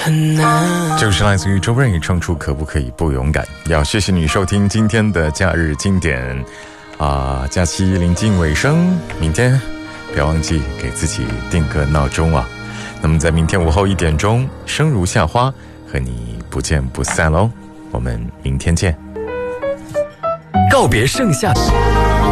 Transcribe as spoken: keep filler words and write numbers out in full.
很难。 这是来自于周润宇唱出可不可以不勇敢。要谢谢你收听今天的假日经典啊、呃，假期临近尾声，明天不要忘记给自己定个闹钟啊。那么在明天午后一点钟，生如夏花和你不见不散喽。我们明天见。 告别盛夏。